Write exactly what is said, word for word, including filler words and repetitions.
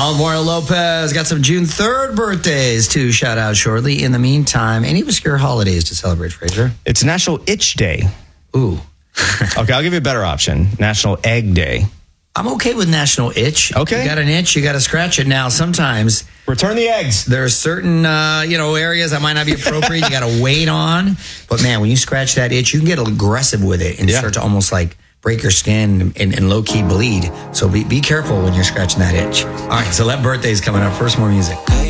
Mario Lopez got some June third birthdays to shout out shortly. In the meantime, any obscure holidays to celebrate, Fraser? It's National Itch Day. Ooh. Okay, I'll give you a better option. National Egg Day. I'm okay with National Itch. Okay. You got an itch, you got to scratch it. Now, sometimes Return the eggs. there are certain, uh, you know, areas that might not be appropriate. You got to wait on. But, man, when you scratch that itch, you can get aggressive with it and Yeah. start to almost like break your skin and, and low-key bleed. So be, be careful when you're scratching that itch. All right, so that birthday's coming up. First, more music.